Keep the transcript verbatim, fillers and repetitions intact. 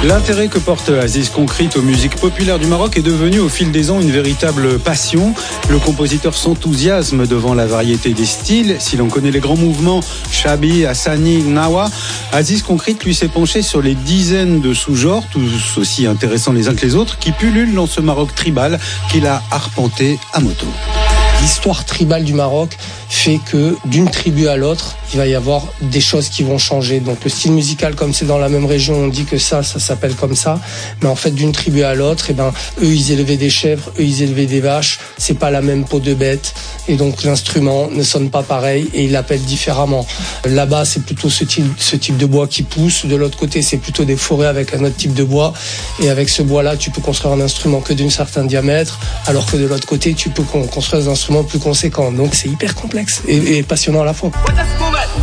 L'intérêt que porte Aziz Concrete aux musiques populaires du Maroc est devenu au fil des ans une véritable passion. Le compositeur s'enthousiasme devant la variété des styles. Si l'on connaît les grands mouvements Chabi, Hassani, Gnawa, Aziz Concrete lui s'est penché sur les dizaines de sous-genres, tous aussi intéressants les uns que les autres, qui pullulent dans ce Maroc tribal qu'il a arpenté à moto. L'histoire tribale du Maroc fait que d'une tribu à l'autre, il va y avoir des choses qui vont changer. Donc le style musical, comme c'est dans la même région, on dit que ça, ça s'appelle comme ça. Mais en fait, d'une tribu à l'autre, eh ben, eux, ils élevaient des chèvres, eux, ils élevaient des vaches. C'est pas la même peau de bête. Et donc l'instrument ne sonne pas pareil et il l'appelle différemment. Là-bas, c'est plutôt ce type, ce type de bois qui pousse. De l'autre côté, c'est plutôt des forêts avec un autre type de bois. Et avec ce bois-là, tu peux construire un instrument que d'un certain diamètre, alors que de l'autre côté, tu peux construire des instruments plus conséquents. Donc c'est hyper complexe et, et passionnant à la fois.